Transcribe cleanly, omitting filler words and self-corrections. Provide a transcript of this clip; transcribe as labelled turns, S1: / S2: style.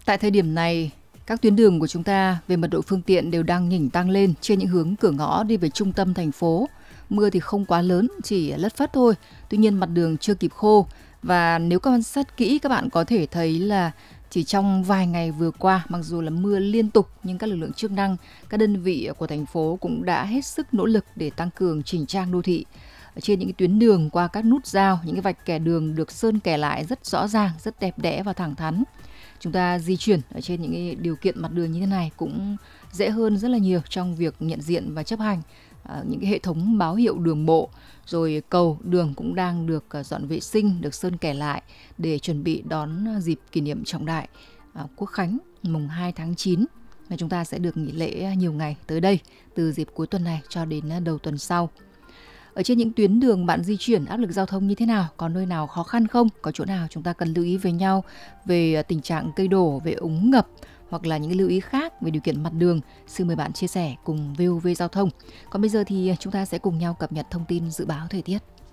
S1: Tại thời điểm này, các tuyến đường của chúng ta về mật độ phương tiện đều đang nhỉnh tăng lên trên những hướng cửa ngõ đi về trung tâm thành phố. Mưa thì không quá lớn, chỉ lất phất thôi. Tuy nhiên mặt đường chưa kịp khô. Và nếu các quan sát kỹ, các bạn có thể thấy là chỉ trong vài ngày vừa qua, mặc dù là mưa liên tục, nhưng các lực lượng chức năng, các đơn vị của thành phố cũng đã hết sức nỗ lực để tăng cường chỉnh trang đô thị. Ở trên những cái tuyến đường qua các nút giao, những cái vạch kẻ đường được sơn kẻ lại rất rõ ràng, rất đẹp đẽ và thẳng thắn. Chúng ta di chuyển ở trên những cái điều kiện mặt đường như thế này cũng dễ hơn rất là nhiều trong việc nhận diện và chấp hành. Những cái hệ thống báo hiệu đường bộ, rồi cầu đường cũng đang được dọn vệ sinh, được sơn kẻ lại để chuẩn bị đón dịp kỷ niệm trọng đại Quốc khánh mùng 2 tháng 9. Và chúng ta sẽ được nghỉ lễ nhiều ngày tới đây, từ dịp cuối tuần này cho đến đầu tuần sau. Ở trên những tuyến đường bạn di chuyển, áp lực giao thông như thế nào? Có nơi nào khó khăn không? Có chỗ nào chúng ta cần lưu ý với nhau về tình trạng cây đổ, về úng ngập hoặc là những lưu ý khác về điều kiện mặt đường? Xin mời bạn chia sẻ cùng VOV Giao thông. Còn bây giờ thì chúng ta sẽ cùng nhau cập nhật thông tin dự báo thời tiết.